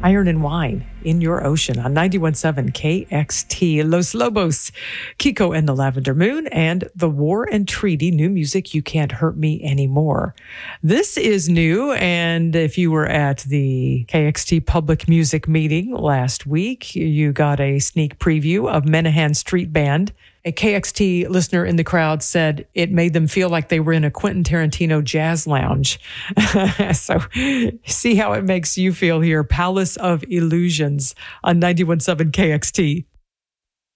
Iron and Wine in Your Ocean on 91.7 KXT. Los Lobos, Kiko and the Lavender Moon, and The War and Treaty, new music, You Can't Hurt Me Anymore. This is new, and if you were at the KXT Public Music meeting last week, you got a sneak preview of Menahan Street Band. A KXT listener in the crowd said it made them feel like they were in a Quentin Tarantino jazz lounge. So see how it makes you feel here. Palace of Illusions on 91.7 KXT.